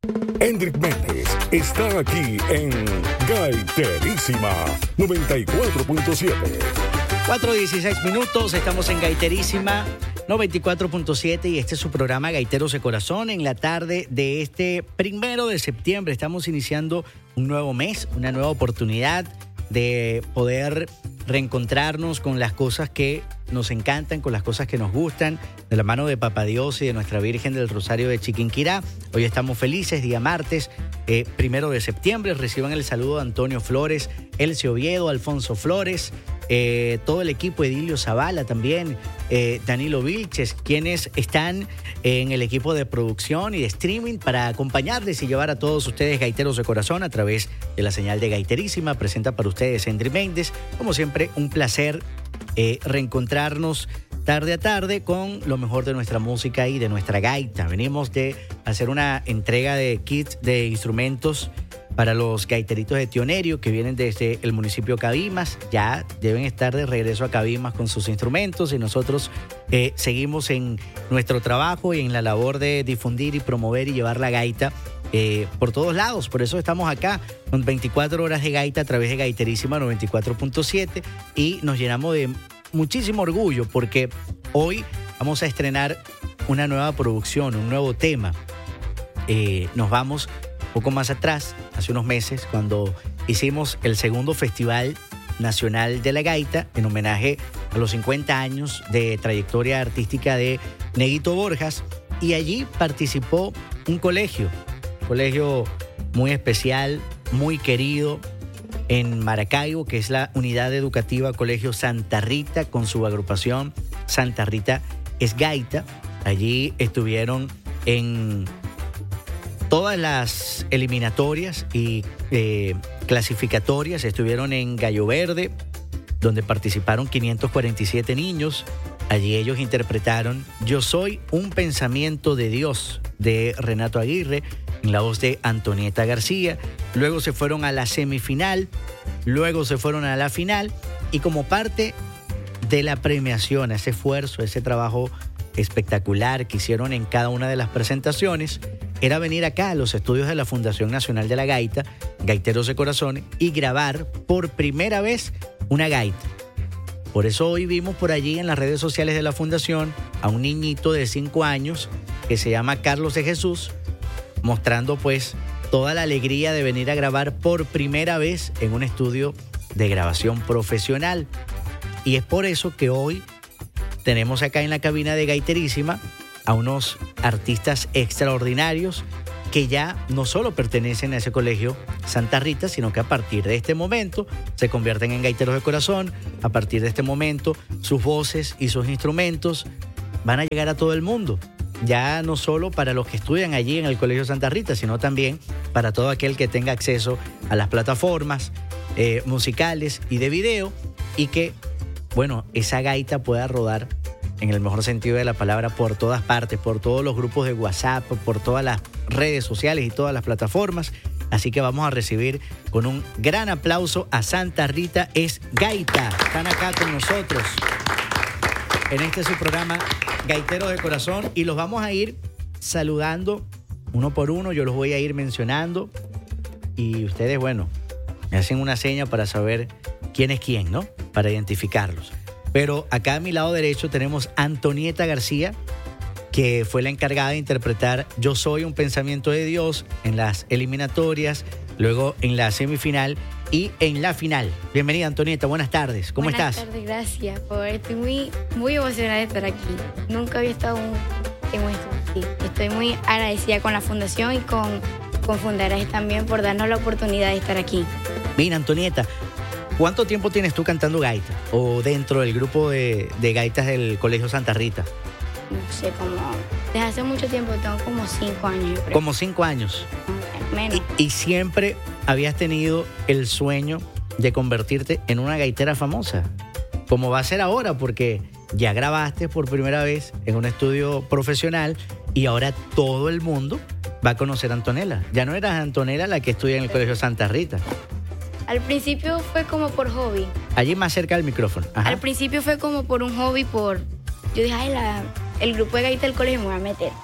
Hendrik Méndez está aquí en Gaiterísima 94.7. 4:16 minutos, estamos en Gaiterísima 94.7 y este es su programa Gaiteros de Corazón. En la tarde de este 1 de septiembre estamos iniciando un nuevo mes, una nueva oportunidad de poder reencontrarnos con las cosas que nos encantan, con las cosas que nos gustan, de la mano de Papá Dios y de Nuestra Virgen del Rosario de Chiquinquirá. Hoy estamos felices, día martes, 1 de septiembre. Reciban el saludo de Antonio Flores, Elcio Oviedo, Alfonso Flores, todo el equipo, Edilio Zavala también, Danilo Vilches, quienes están en el equipo de producción y de streaming para acompañarles y llevar a todos ustedes gaiteros de corazón a través de la señal de Gaiterísima. Presenta para ustedes Hendrik Méndez. Como siempre, un placer reencontrarnos tarde a tarde con lo mejor de nuestra música y de nuestra gaita. Venimos de hacer una entrega de kits de instrumentos para los gaiteritos de Tionerio que vienen desde el municipio de Cabimas. Ya deben estar de regreso a Cabimas con sus instrumentos y nosotros seguimos en nuestro trabajo y en la labor de difundir y promover y llevar la gaita por todos lados. Por eso estamos acá con 24 horas de gaita a través de Gaiterísima 94.7 y nos llenamos de muchísimo orgullo porque hoy vamos a estrenar una nueva producción, un nuevo tema. Nos vamos un poco más atrás, hace unos meses, cuando hicimos el segundo Festival Nacional de la Gaita en homenaje a los 50 años de trayectoria artística de Neguito Borjas, y allí participó un colegio muy especial, muy querido en Maracaibo, que es la unidad educativa Colegio Santa Rita, con su agrupación Santa Rita es Gaita. Allí estuvieron en todas las eliminatorias y clasificatorias, estuvieron en Gallo Verde, donde participaron 547 niños. Allí ellos interpretaron Yo soy un pensamiento de Dios, de Renato Aguirre, en la voz de Antonieta García. Luego se fueron a la semifinal, luego se fueron a la final, y como parte de la premiación, ese esfuerzo, ese trabajo espectacular que hicieron en cada una de las presentaciones, era venir acá a los estudios de la Fundación Nacional de la Gaita, Gaiteros de Corazón, y grabar por primera vez una gaita. Por eso hoy vimos por allí en las redes sociales de la Fundación a un niñito de 5 años que se llama Carlos de Jesús, mostrando pues toda la alegría de venir a grabar por primera vez en un estudio de grabación profesional. Y es por eso que hoy tenemos acá en la cabina de Gaiterísima a unos artistas extraordinarios que ya no solo pertenecen a ese colegio Santa Rita, sino que a partir de este momento se convierten en gaiteros de corazón. A partir de este momento sus voces y sus instrumentos van a llegar a todo el mundo. Ya no solo para los que estudian allí en el Colegio Santa Rita, sino también para todo aquel que tenga acceso a las plataformas musicales y de video, y que, bueno, esa gaita pueda rodar en el mejor sentido de la palabra por todas partes, por todos los grupos de WhatsApp, por todas las redes sociales y todas las plataformas. Así que vamos a recibir con un gran aplauso a Santa Rita es Gaita. Están acá con nosotros en este su programa Gaiteros de Corazón, y los vamos a ir saludando uno por uno. Yo los voy a ir mencionando y ustedes, bueno, me hacen una seña para saber quién es quién, ¿no? Para identificarlos. Pero acá a mi lado derecho tenemos a Antonieta García, que fue la encargada de interpretar Yo soy un pensamiento de Dios en las eliminatorias, luego en la semifinal y en la final. Bienvenida, Antonieta, buenas tardes. ¿Cómo estás? Buenas tardes, gracias. Estoy muy emocionada de estar aquí. Nunca había estado en un estudio así. Estoy muy agradecida con la Fundación y con Fundaraje también por darnos la oportunidad de estar aquí. Bien, Antonieta, ¿cuánto tiempo tienes tú cantando gaita o dentro del grupo de gaitas del Colegio Santa Rita? No sé, desde hace mucho tiempo, tengo como 5 años. Yo creo. Como 5 años. Menos. Y siempre habías tenido el sueño de convertirte en una gaitera famosa, como va a ser ahora, porque ya grabaste por primera vez en un estudio profesional y ahora todo el mundo va a conocer a Antonella. Ya no eras Antonella la que estudia en el Colegio Santa Rita. Al principio fue como por hobby. Allí más cerca del micrófono. Ajá. Al principio fue como por un hobby, yo dije, el grupo de gaita del colegio me voy a meter.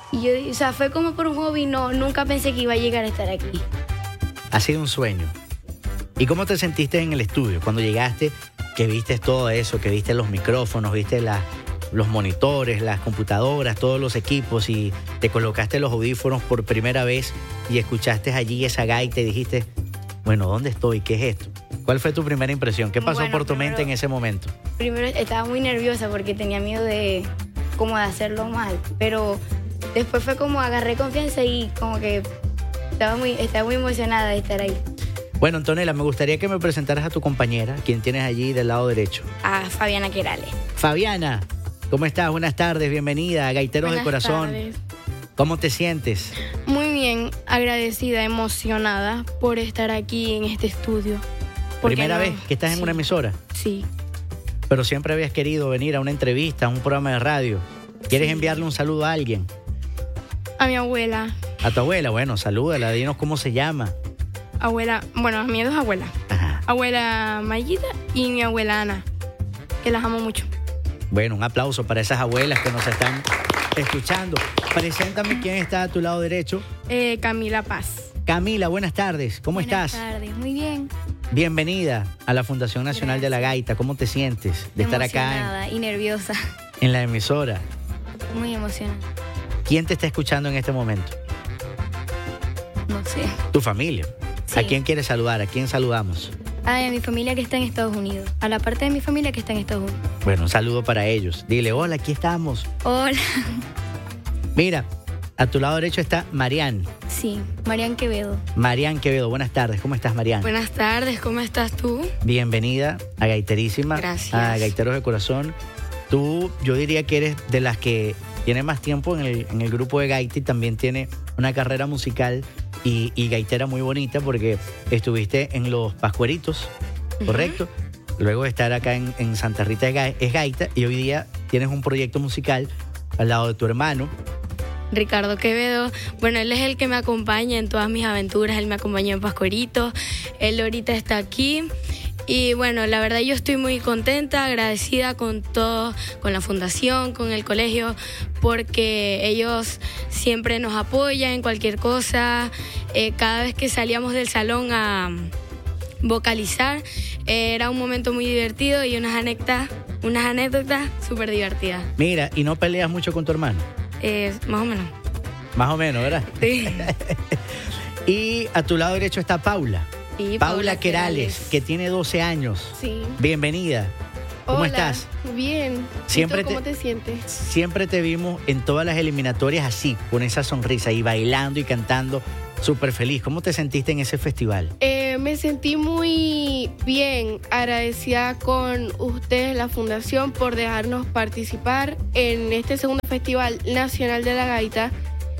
Y yo, o sea, fue como por un hobby, nunca pensé que iba a llegar a estar aquí. Ha sido un sueño. ¿Y cómo te sentiste en el estudio cuando llegaste, que viste todo eso, que viste los micrófonos, viste los monitores, las computadoras, todos los equipos y te colocaste los audífonos por primera vez y escuchaste allí esa gaita y dijiste, bueno, ¿dónde estoy? ¿Qué es esto? ¿Cuál fue tu primera impresión? ¿Qué pasó por tu mente en ese momento? Primero estaba muy nerviosa porque tenía miedo de hacerlo mal, pero después fue como agarré confianza y como que estaba muy emocionada de estar ahí. Bueno, Antonella, me gustaría que me presentaras a tu compañera, quien tienes allí del lado derecho. A Fabiana Querales. Fabiana, ¿cómo estás? Buenas tardes, bienvenida a Gaiteros de Corazón. Buenas tardes. ¿Cómo te sientes? Muy bien, agradecida, emocionada por estar aquí en este estudio. ¿Primera vez que estás en Sí. una emisora? Sí. Pero siempre habías querido venir a una entrevista, a un programa de radio. ¿Quieres Sí. enviarle un saludo a alguien? A mi abuela. A tu abuela, bueno, salúdala, dinos cómo se llama. Abuela, bueno, a mis dos abuelas. Ajá. Abuela Mayita y mi abuela Ana, que las amo mucho. Bueno, un aplauso para esas abuelas que nos están escuchando. Preséntame quién está a tu lado derecho. Camila Paz. Camila, buenas tardes. ¿Cómo estás? Buenas tardes, muy bien. Bienvenida a la Fundación Nacional de la Gaita. ¿Cómo te sientes de estar acá Emocionada y nerviosa. en la emisora? Muy emocionada. ¿Quién te está escuchando en este momento? No sé. Tu familia. Sí. ¿A quién quieres saludar? ¿A quién saludamos? A mi familia que está en Estados Unidos. A la parte de mi familia que está en Estados Unidos. Bueno, un saludo para ellos. Dile, hola, aquí estamos. Hola. Mira, a tu lado derecho está Marian. Sí, Marian Quevedo. Marian Quevedo, buenas tardes. ¿Cómo estás, Marian? Buenas tardes, ¿cómo estás tú? Bienvenida a Gaiterísima. Gracias. A Gaiteros de Corazón. Tú, yo diría que eres de las que tiene más tiempo en el grupo de gaita y también tiene una carrera musical y gaitera muy bonita porque estuviste en Los Pascueritos, ¿correcto? Luego de estar acá en Santa Rita es gaita y hoy día tienes un proyecto musical al lado de tu hermano. Ricardo Quevedo, bueno, él es el que me acompaña en todas mis aventuras, él me acompañó en Pascuerito, él ahorita está aquí y bueno, la verdad yo estoy muy contenta, agradecida con todo, con la fundación, con el colegio, porque ellos siempre nos apoyan en cualquier cosa, cada vez que salíamos del salón a vocalizar, era un momento muy divertido y unas anécdotas súper divertidas. Mira, ¿y no peleas mucho con tu hermano? Más o menos. Más o menos, ¿verdad? Sí. Y a tu lado derecho está Paula. Sí, Paula Querales, que tiene 12 años. Sí. Bienvenida. ¿Cómo Hola, estás? Bien. Siempre ¿Y tú cómo te sientes? Siempre te vimos en todas las eliminatorias así, con esa sonrisa y bailando y cantando, súper feliz. ¿Cómo te sentiste en ese festival? Me sentí muy bien, agradecida con ustedes, la Fundación, por dejarnos participar en este segundo Festival Nacional de la Gaita.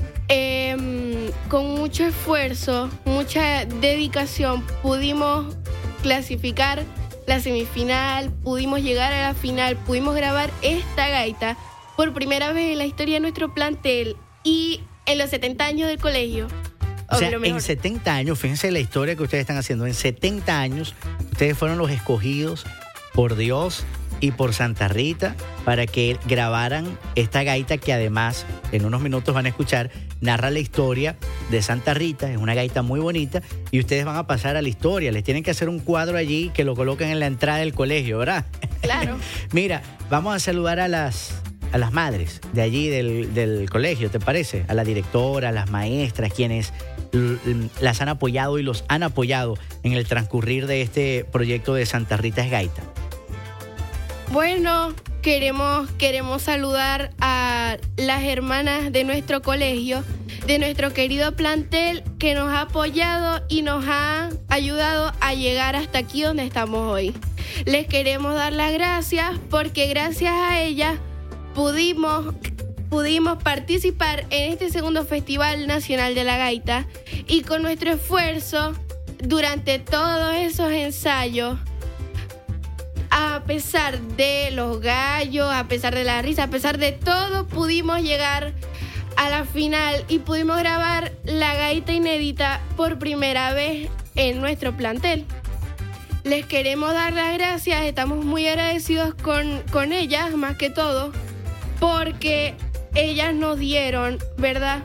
Con mucho esfuerzo, mucha dedicación, pudimos clasificar la semifinal, pudimos llegar a la final, pudimos grabar esta gaita por primera vez en la historia de nuestro plantel y en los 70 años del colegio. O sea, lo mejor. en 70 años, fíjense la historia que ustedes están haciendo, en 70 años ustedes fueron los escogidos por Dios y por Santa Rita para que grabaran esta gaita que además en unos minutos van a escuchar, narra la historia de Santa Rita, es una gaita muy bonita y ustedes van a pasar a la historia, les tienen que hacer un cuadro allí que lo coloquen en la entrada del colegio, ¿verdad? Claro. Mira, vamos a saludar a las madres de allí del colegio, ¿te parece? A la directora, a las maestras, quienes las han apoyado y los han apoyado en el transcurrir de este proyecto de Santa Rita es Gaita. Bueno, queremos saludar a las hermanas de nuestro colegio, de nuestro querido plantel, que nos ha apoyado y nos ha ayudado a llegar hasta aquí donde estamos hoy. Les queremos dar las gracias porque gracias a ellas pudimos participar en este segundo Festival Nacional de la Gaita y con nuestro esfuerzo durante todos esos ensayos, a pesar de los gallos, a pesar de la risa, a pesar de todo, pudimos llegar a la final y pudimos grabar la gaita inédita por primera vez en nuestro plantel. Les queremos dar las gracias, estamos muy agradecidos con ellas, más que todo, porque ellas nos dieron, ¿verdad?,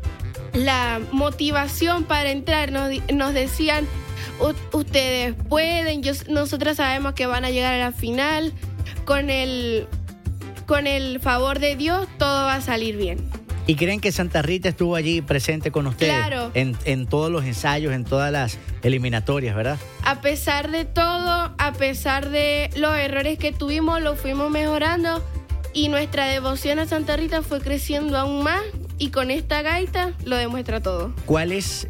la motivación para entrar. Nos decían, ustedes pueden, nosotros sabemos que van a llegar a la final, con el favor de Dios todo va a salir bien. ¿Y creen que Santa Rita estuvo allí presente con ustedes? Claro. En todos los ensayos, en todas las eliminatorias, ¿verdad? A pesar de todo, a pesar de los errores que tuvimos, lo fuimos mejorando y nuestra devoción a Santa Rita fue creciendo aún más, y con esta gaita lo demuestra todo. ¿Cuál es,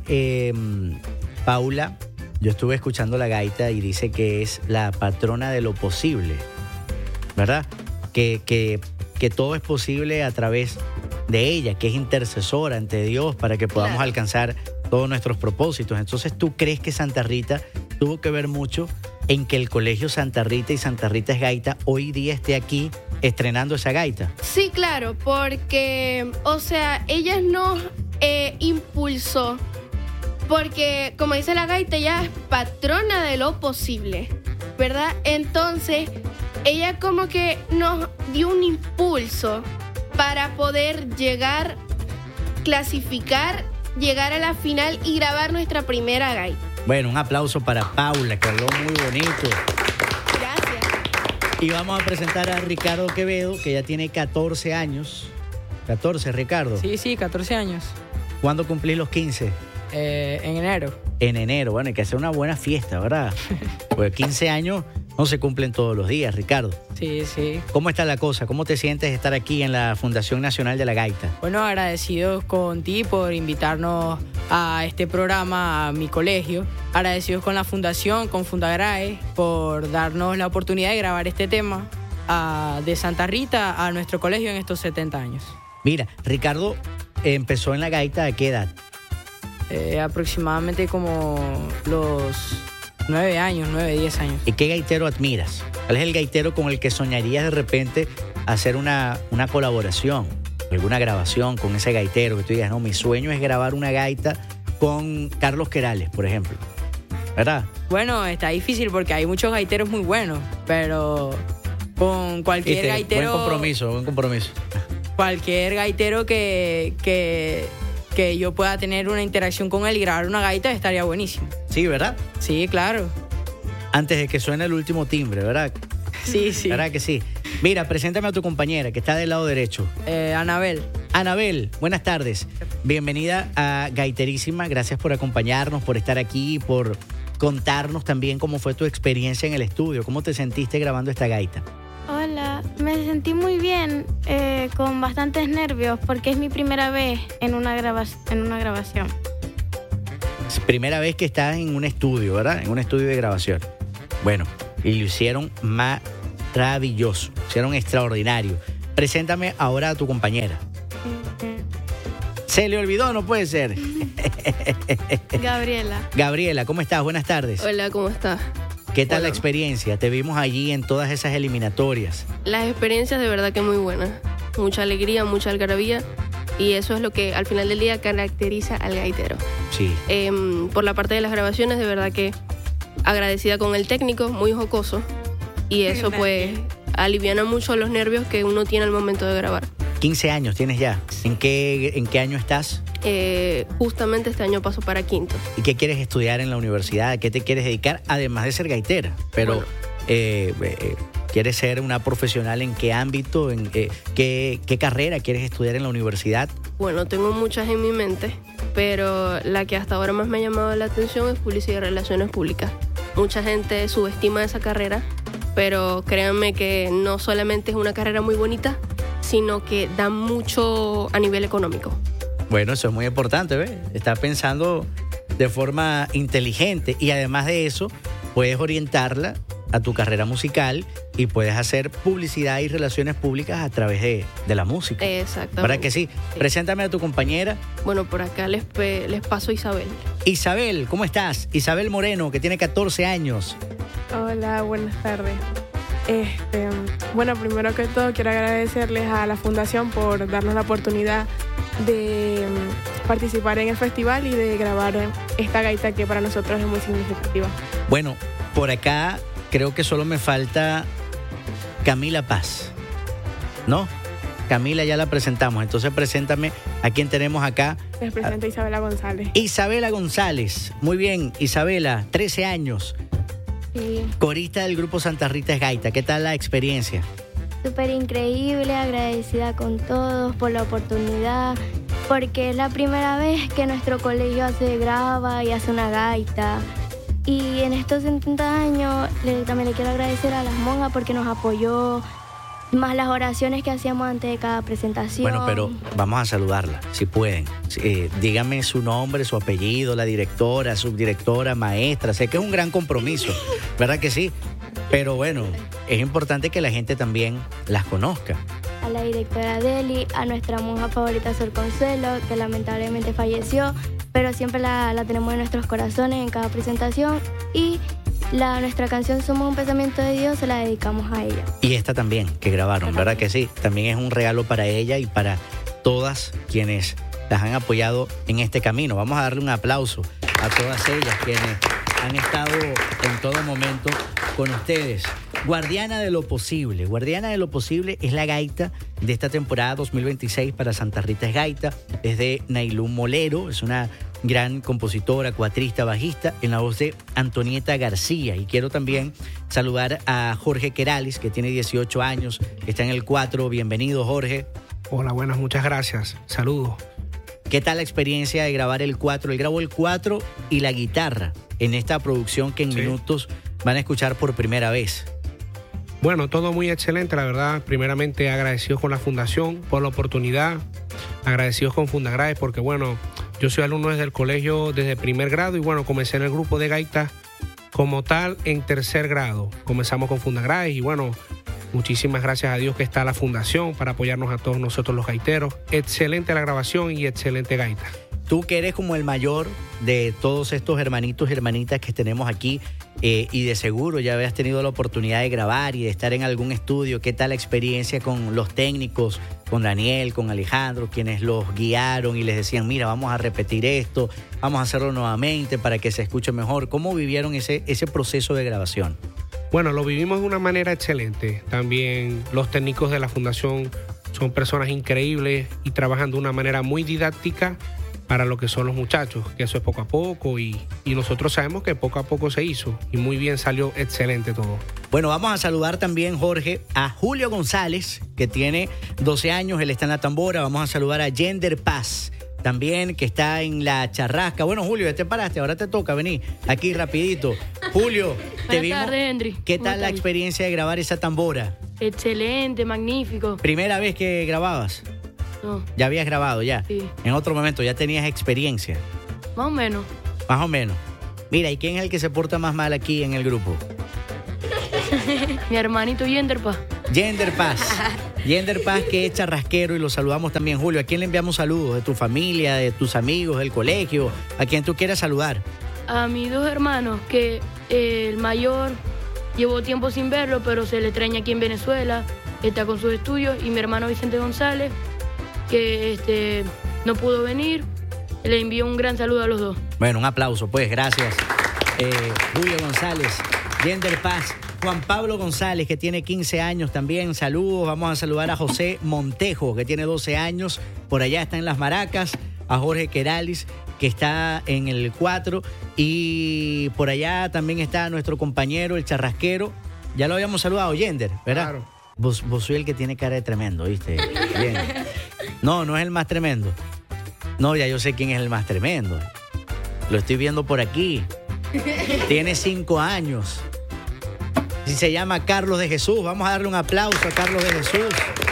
Paula? Yo estuve escuchando la gaita y dice que es la patrona de lo posible, ¿verdad? Que todo es posible a través de ella, que es intercesora ante Dios para que podamos alcanzar todos nuestros propósitos. Entonces, ¿tú crees que Santa Rita tuvo que ver mucho en que el Colegio Santa Rita y Santa Rita es Gaita hoy día esté aquí estrenando esa gaita? Sí, claro, porque, o sea, ella nos impulsó, porque como dice la gaita, ella es patrona de lo posible, ¿verdad? Entonces, ella como que nos dio un impulso para poder llegar, clasificar, llegar a la final y grabar nuestra primera gaita. Bueno, un aplauso para Paula, que habló muy bonito. Gracias. Y vamos a presentar a Ricardo Quevedo, que ya tiene 14 años. 14, Ricardo. Sí, 14 años. ¿Cuándo cumplís los 15? En enero. En enero. Bueno, hay que hacer una buena fiesta, ¿verdad? Porque 15 años no se cumplen todos los días, Ricardo. Sí. ¿Cómo está la cosa? ¿Cómo te sientes de estar aquí en la Fundación Nacional de la Gaita? Bueno, agradecidos con ti por invitarnos a este programa, a mi colegio. Agradecidos con la Fundación, con Fundagrae, por darnos la oportunidad de grabar este tema de Santa Rita a nuestro colegio en estos 70 años. Mira, Ricardo empezó en la gaita ¿a qué edad? Aproximadamente como los 9 años, 10 años. ¿Y qué gaitero admiras? ¿Cuál es el gaitero con el que soñarías de repente hacer una colaboración, alguna grabación con ese gaitero? Que tú digas, no, mi sueño es grabar una gaita con Carlos Querales, por ejemplo. ¿Verdad? Bueno, está difícil porque hay muchos gaiteros muy buenos, pero con cualquier gaitero... Buen compromiso. Cualquier gaitero que yo pueda tener una interacción con él y grabar una gaita estaría buenísimo. Sí, ¿verdad? Sí, claro. Antes de que suene el último timbre, ¿verdad? Sí. ¿Verdad que sí? Mira, preséntame a tu compañera que está del lado derecho. Anabel. Anabel, buenas tardes. Bienvenida a Gaiterísima. Gracias por acompañarnos, por estar aquí, por contarnos también cómo fue tu experiencia en el estudio. ¿Cómo te sentiste grabando esta gaita? Hola, me sentí muy bien, con bastantes nervios, porque es mi primera vez en una grabación. Es primera vez que estás en un estudio, ¿verdad? En un estudio de grabación. Bueno, y lo hicieron maravilloso, lo hicieron extraordinario. Preséntame ahora a tu compañera. ¿Se le olvidó? No puede ser. Gabriela, ¿cómo estás? Buenas tardes. Hola, ¿cómo estás? ¿Qué tal la experiencia? Te vimos allí en todas esas eliminatorias. Las experiencias de verdad que muy buenas. Mucha alegría, mucha algarabía. Y eso es lo que al final del día caracteriza al gaitero. Sí. Por la parte de las grabaciones, de verdad que agradecida con el técnico, muy jocoso. Y eso pues aliviana mucho los nervios que uno tiene al momento de grabar. 15 años tienes ya. ¿En qué año estás? Justamente este año paso para quinto. ¿Y qué quieres estudiar en la universidad? ¿A qué te quieres dedicar? Además de ser gaitera. Pero, ¿quieres ser una profesional en qué ámbito? ¿En qué carrera quieres estudiar en la universidad? Bueno, tengo muchas en mi mente, pero la que hasta ahora más me ha llamado la atención es Publicidad y Relaciones Públicas. Mucha gente subestima esa carrera, pero créanme que no solamente es una carrera muy bonita, sino que da mucho a nivel económico. Bueno, eso es muy importante, ¿ves? Estás pensando de forma inteligente y además de eso, puedes orientarla a tu carrera musical y puedes hacer publicidad y relaciones públicas a través de la música. Exactamente. ¿Para que sí? Preséntame a tu compañera. Bueno, por acá les paso a Isabel. Isabel, ¿cómo estás? Isabel Moreno, que tiene 14 años. Hola, buenas tardes. Bueno, primero que todo quiero agradecerles a la Fundación por darnos la oportunidad de participar en el festival y de grabar esta gaita que para nosotros es muy significativa. Bueno, por acá creo que solo me falta Camila Paz, ¿no? Camila ya la presentamos, entonces preséntame a quién tenemos acá. Les presento Isabela González. Isabela González, muy bien, Isabela, 13 años, Sí, corista del grupo Santa Rita es Gaita. ¿Qué tal la experiencia? súper increíble, agradecida con todos por la oportunidad, porque es la primera vez que nuestro colegio graba y hace una gaita. Y en estos 70 años también le quiero agradecer a las monjas porque nos apoyó, más las oraciones que hacíamos antes de cada presentación. Bueno, pero vamos a saludarla, si pueden. Díganme su nombre, su apellido, la directora, subdirectora, maestra. Sé que es un gran compromiso, ¿verdad que sí? Pero bueno, es importante que la gente también las conozca. A la directora Deli, a nuestra monja favorita Sor Consuelo, que lamentablemente falleció, pero siempre la tenemos en nuestros corazones en cada presentación. Y nuestra canción Somos un Pensamiento de Dios se la dedicamos a ella. Y esta también, que grabaron, ¿verdad que sí? También es un regalo para ella y para todas quienes las han apoyado en este camino. Vamos a darle un aplauso a todas ellas quienes han estado en todo momento con ustedes. Guardiana de lo Posible. Guardiana de lo Posible es la gaita de esta temporada 2026 para Santa Rita es Gaita. Es de Nailún Molero, es una gran compositora, cuatrista, bajista, en la voz de Antonieta García. Y quiero también saludar a Jorge Queralis, que tiene 18 años, que está en el 4. Bienvenido, Jorge. Hola, buenas, muchas gracias. Saludos. ¿Qué tal la experiencia de grabar el 4? Él grabó el 4 y la guitarra en esta producción que en minutos van a escuchar por primera vez. Bueno, todo muy excelente, la verdad. Primeramente agradecidos con la Fundación por la oportunidad, agradecidos con Fundagraes porque, bueno, yo soy alumno desde el colegio desde primer grado y, bueno, comencé en el grupo de gaita como tal en tercer grado. Comenzamos con Fundagraes y, bueno, muchísimas gracias a Dios que está la Fundación para apoyarnos a todos nosotros los gaiteros. Excelente la grabación y excelente gaita. Tú que eres como el mayor de todos estos hermanitos y hermanitas que tenemos aquí y de seguro ya habías tenido la oportunidad de grabar y de estar en algún estudio. ¿Qué tal la experiencia con los técnicos, con Daniel, con Alejandro, quienes los guiaron y les decían, mira, vamos a repetir esto, vamos a hacerlo nuevamente para que se escuche mejor? ¿Cómo vivieron ese proceso de grabación? Bueno, lo vivimos de una manera excelente. También los técnicos de la Fundación son personas increíbles y trabajan de una manera muy didáctica para lo que son los muchachos, que eso es poco a poco y nosotros sabemos que poco a poco se hizo y muy bien, salió excelente todo. Bueno, vamos a saludar también, Jorge, a Julio González, que tiene 12 años, él está en la tambora. Vamos a saludar a Yender Paz, también, que está en la charrasca. Bueno, Julio, ya te paraste, ahora te toca venir aquí rapidito. Julio, te vimos. Buenas tardes, Henry. ¿Qué tal la experiencia de grabar esa tambora? Excelente, magnífico. ¿Primera vez que grababas? No. ¿Ya habías grabado ya? Sí. En otro momento, ¿ya tenías experiencia? Más o menos. Más o menos. Mira, ¿y quién es el que se porta más mal aquí en el grupo? Mi hermanito Yender Paz. Yender Paz. Yender Paz, que es charrasquero, y lo saludamos también. Julio, ¿a quién le enviamos saludos? ¿De tu familia, de tus amigos, del colegio? ¿A quien tú quieras saludar? A mis dos hermanos, que el mayor llevó tiempo sin verlo, pero se le extraña aquí en Venezuela, está con sus estudios, y mi hermano Vicente González, que no pudo venir. Le envío un gran saludo a los dos. Bueno, un aplauso, pues, gracias. Julio González, Yender Paz, Juan Pablo González, que tiene 15 años también, saludos. Vamos a saludar a José Montejo, que tiene 12 años, por allá está en Las Maracas, a Jorge Queralis, que está en el 4, y por allá también está nuestro compañero, el charrasquero. Ya lo habíamos saludado, Yender, ¿verdad? Claro. Vos soy el que tiene cara de tremendo, ¿viste? Bien. No, no es el más tremendo. No, ya yo sé quién es el más tremendo. Lo estoy viendo por aquí. Tiene 5 años. Y se llama Carlos de Jesús. Vamos a darle un aplauso a Carlos de Jesús.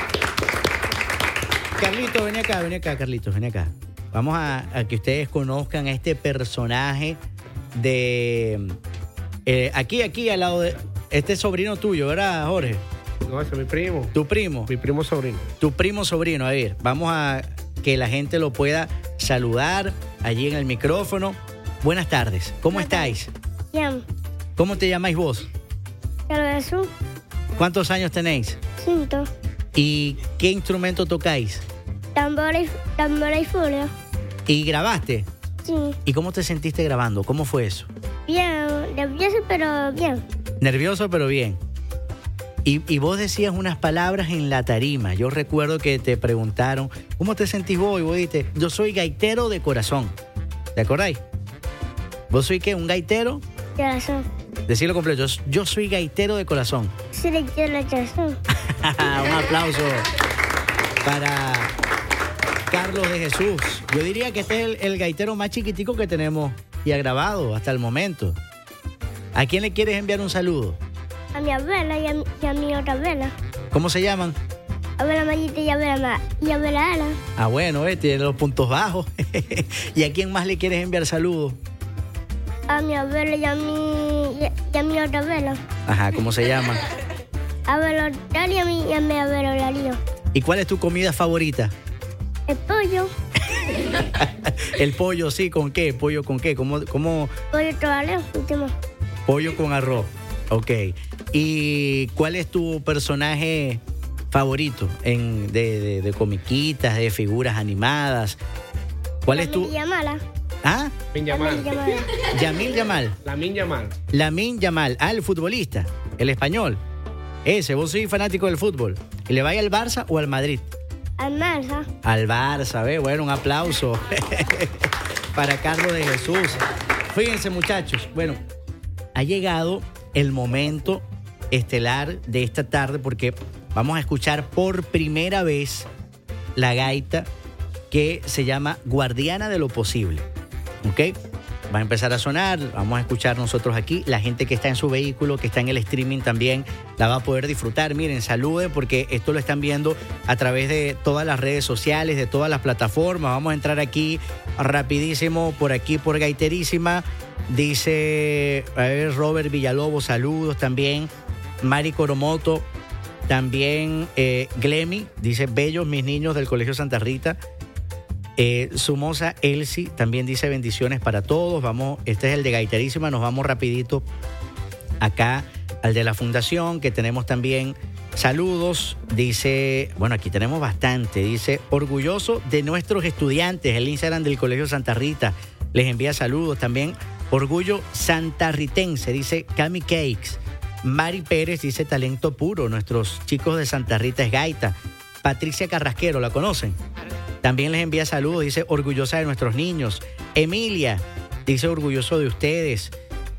Carlitos, ven acá, Carlitos, ven acá. Vamos a que ustedes conozcan a este personaje de... aquí al lado de... Este es sobrino tuyo, ¿verdad, Jorge? No, ese es mi primo. ¿Tu primo? Mi primo sobrino. Tu primo sobrino. A ver, vamos a que la gente lo pueda saludar allí en el micrófono. Buenas tardes. ¿Cómo estáis? Bien. ¿Cómo te llamáis vos? Carlos Jesús. ¿Cuántos años tenéis? 5. ¿Y qué instrumento tocáis? Tambora y furia. ¿Y grabaste? Sí. ¿Y cómo te sentiste grabando? ¿Cómo fue eso? Bien, nervioso pero bien. Nervioso, pero bien. Y vos decías unas palabras en la tarima. Yo recuerdo que te preguntaron, ¿cómo te sentís vos? Y vos dijiste, yo soy gaitero de corazón. ¿Te acordáis? ¿Vos sois qué? ¿Un gaitero? Corazón. Decirlo completo. Yo soy gaitero de corazón. Soy gaitero de corazón. Un aplauso para Carlos de Jesús. Yo diría que este es el gaitero más chiquitico que tenemos y ha grabado hasta el momento. ¿A quién le quieres enviar un saludo? A mi abuela y a mi otra abuela. ¿Cómo se llaman? Abuela Mayita y abuela Ana. Ah, bueno, tiene los puntos bajos. ¿Y a quién más le quieres enviar saludos? A mi abuela y a mi otra abuela. Ajá, ¿cómo se llama? Abuelo Darío y a mi abuelo Darío. ¿Y cuál es tu comida favorita? El pollo. El pollo, sí, ¿con qué? ¿Pollo con qué? ¿Cómo? Pollo tobaleo, último. Pollo con arroz, ok. ¿Y cuál es tu personaje favorito de comiquitas, de figuras animadas? ¿Cuál es tu...? Yamala. ¿Ah? Yamil Yamal. Lamine Yamal. Ah, el futbolista, el español. Ese, vos sois fanático del fútbol. ¿Y le vais al Barça o al Madrid? Al Barça. Al Barça, ¿ves? Bueno, un aplauso para Carlos de Jesús. Fíjense, muchachos, bueno, ha llegado el momento estelar de esta tarde porque vamos a escuchar por primera vez la gaita que se llama Guardiana de lo Posible. ¿Ok? Va a empezar a sonar, vamos a escuchar nosotros aquí. La gente que está en su vehículo, que está en el streaming también, la va a poder disfrutar. Miren, saluden porque esto lo están viendo a través de todas las redes sociales, de todas las plataformas. Vamos a entrar aquí rapidísimo, por aquí, por Gaiterísima. Dice, a ver, Robert Villalobos, saludos también. Mari Coromoto, también Glemi, dice, bellos mis niños del Colegio Santa Rita. Sumosa Elsie también dice bendiciones para todos. Vamos, este es el de Gaiterísima, nos vamos rapidito acá al de la fundación, que tenemos también saludos. Dice, bueno, aquí tenemos bastante. Dice, orgulloso de nuestros estudiantes, el Instagram del Colegio Santa Rita les envía saludos también. Orgullo santarritense, dice Cami Cakes. Mari Pérez dice talento puro, nuestros chicos de Santa Rita es gaita. Patricia Carrasquero, ¿la conocen? También les envía saludos, dice orgullosa de nuestros niños. Emilia dice orgulloso de ustedes.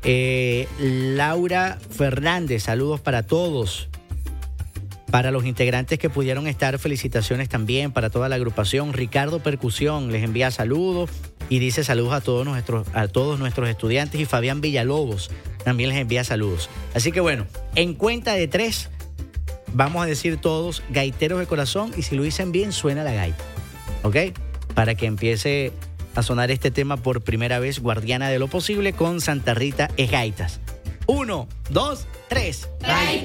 Laura Fernández, saludos para todos. Para los integrantes que pudieron estar, felicitaciones también para toda la agrupación. Ricardo Percusión les envía saludos y dice saludos a todos nuestros estudiantes. Y Fabián Villalobos también les envía saludos. Así que bueno, en cuenta de 3 vamos a decir todos gaiteros de corazón y si lo dicen bien suena la gaita. ¿Ok? Para que empiece a sonar este tema por primera vez, Guardiana de lo Posible con Santa Rita es Gaitas. 1, 2, 3. Gaiterísima.